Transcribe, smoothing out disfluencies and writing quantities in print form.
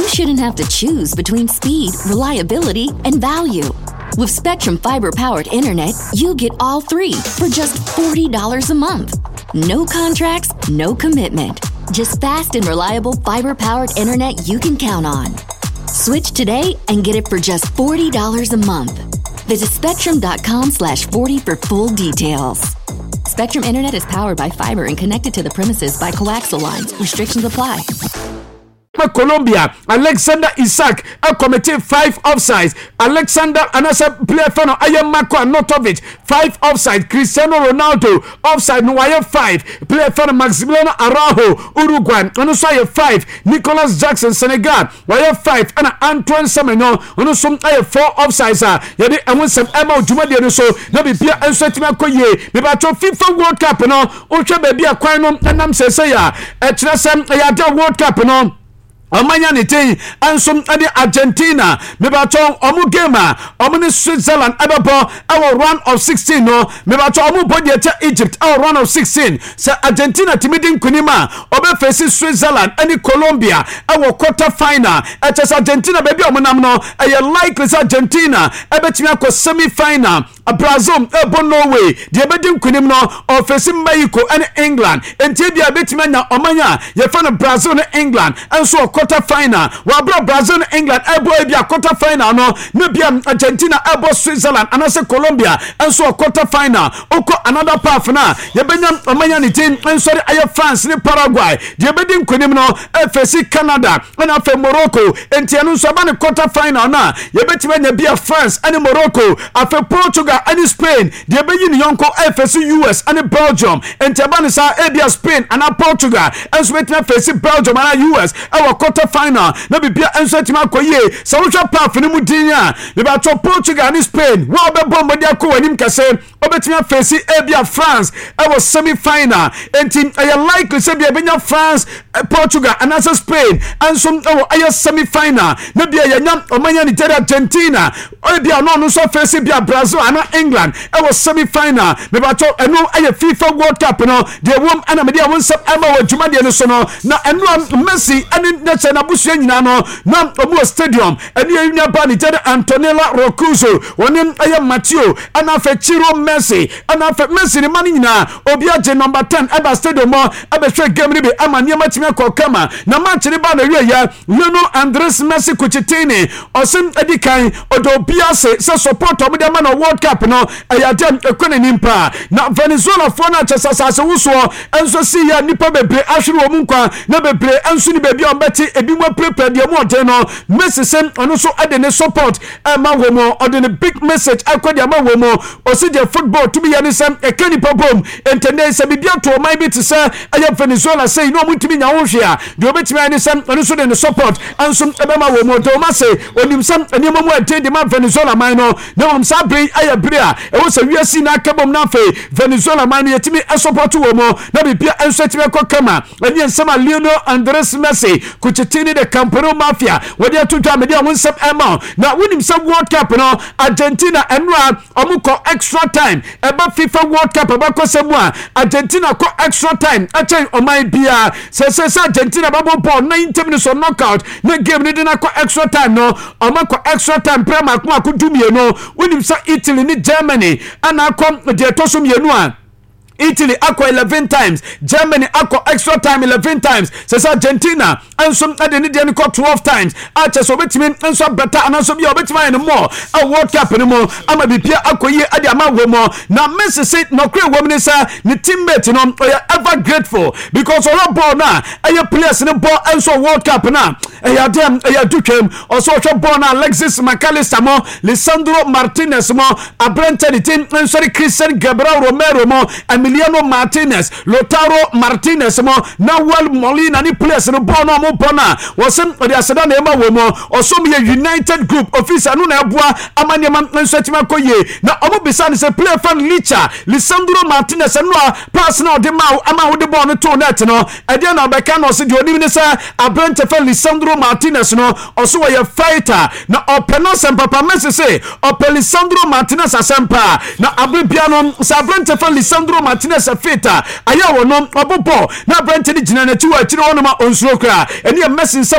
shouldn't have to choose between speed, reliability, and value. With Spectrum Fiber-powered internet, you get all three for just $40 a month. No contracts, no commitment. Just fast and reliable fiber-powered internet you can count on. Switch today and get it for just $40 a month. Visit spectrum.com/40 for full details. Spectrum Internet is powered by fiber and connected to the premises by coaxial lines. Restrictions apply. Colombia, Alexander Isak committed 5 offsides. Alexander Anasa player fan Ayam Marco Anotovic 5 offside. Cristiano Ronaldo offside no 5. Player fan Maximiliano Araujo Uruguay ono so 5. Nicolas Jackson Senegal 5 and Antoine Semenyo ono so 4 offsides. Yede enwonsem ema odwumade no so na bibia enso tima koye me ba to FIFA World Cup no ohwe ba bia kwan no enam sese ya ekire sem ya da World Cup no Omanya nitei ansom ade Argentina mebaton omu game omu Switzerland ababo our round of 16 no mebaton omu body at Egypt our round of 16 say Argentina timidin kunima obe face Switzerland any Colombia our quarter final at Argentina baby omu nam no likely Argentina ebetimi akọ semi final Brazil ebo Norway the ebedin kunim no or face Mexico and England enti bia betimi anya omanya ye fa no Brazil and England and so quarter final wa bro Brazil and England ebo bia quarter final no no bia Argentina ebo Switzerland and also Colombia and so quarter final oko another path na ye benya omanya ni team and sorry aye France ni Paraguay the ebedin kunim no face Canada and afa Morocco enti anu so ba ni quarter final na ye betimi anya bia France and Morocco afa Portugal and Spain the be yin yonko face US and Belgium and Tabanisa Abia Spain and Portugal and so betna face Belgium and US our quarter final na bibia enso tima koye so wo path ni mudinya be ba to Portugal and Spain wo be bombo dia ko wanim kase obetima face Abia France our semi final and team likely say bia benya France Portugal and also Spain and some our semi final na bia yanyam omanya ni Argentina Abia no so face bia Brazil and England was semi final me ba to eno aye FIFA World Cup no the wom ana me dia won sep ama wa dwuma de no so no na eno Messi ani na chana busu nyina no na omo stadium ani anya ba ni Jada Antonella Roccuzzo wonim aye Matteo ana fa Chiro Messi ana fa Messi ni mani nyina obi age number 10 eba stadium mo ebe hwe game ni be ama niam atime akokama na match ni ba na wie ya Lionel Andres Messi kuchitini osim edikan odo biase se support omo de ma na World Cup no ayadem ekone nimpa na Venezuela fo na chesasase wuso enso si ya nipa bebre ahwere omu nkwa na bebre enso ni bebi ombeti ebi mo prepare de mo ode no Messi sem ono so ade ne support ma wo mo ode ne big message akodi ama wo mo osi de football to be yani sem ekani pobom entende se bibia to man bi te se aya Venezuela say no mutimi nya wo hwe a de obetimi yani sem ono so de ne support enso ebe ma wo mo to ma say onim sem eni mo mo ade de ma Venezuela man no na won sa bre aya bre a e wo se wiase na kabom na fe Venezuela man yetimi support wo mo na bibia enso timi akokama eni ensema Lionel Andres Messi kuchitini de Camp Nou Mafia wodi atutwa me dia won sep ema na wonim sep World Cup no Argentina enwa omuko extra time eba FIFA World Cup eba kosemu a Argentina ko extra time achen omai bia se Argentina babo ball 90 minutes on knockout na game ni na ko extra time no omako extra time prema ko akudumie no wonim sa Italy ni Germany ana kom de tosum yenu a Italy akwa 11 times, Germany akwa extra time 11 times. Says Argentina and some ade ni de 12 times. Acha so betimi enso better and so bia betimi no more. A World Cup no more. Ama bipia akwa ye ade ama wo mo. Na Messi say no kre wo me say ni teammate no ever grateful because all ball na aye players no ball enso World Cup na. Eya dem eya dukem also hwe ball na Alexis McAllister mo, Lisandro Martinez mo, Abrante ni team enso Christian Gabriel Romero mo, Emiliano Martinez, Lautaro Martinez mo, Nahuel Molina ni players no ball no mo bona. Wasem ode aseda na ema wo mo. Oso me United Group officer no na aboa amane man enso tima koye. Na omo bisa ni se player fan Licha, Lisandro Martinez no a pass na ode ma ama wo de ball no to net no. Ade na obeka no se de oni ni se Abrante fan Lisandro Martinez no also a fighter na openo sempapa Messi say Lisandro Martinez asempa na abripiano sa Abrante fan Lisandro Martinez fighter aya wono obobo na Abrante ni gina na chiwa chiro wono ma onsuro kra eni Messi